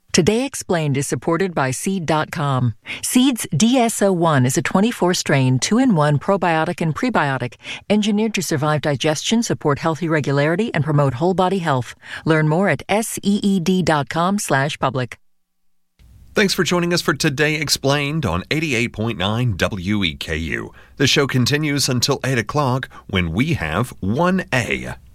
Today Explained is supported by Seed.com. Seed's DSO1 is a 24-strain, 2-in-1 probiotic and prebiotic, engineered to survive digestion, support healthy regularity, and promote whole body health. Learn more at seed.com/public. Thanks for joining us for Today Explained on 88.9 WEKU. The show continues until 8 o'clock when we have 1A.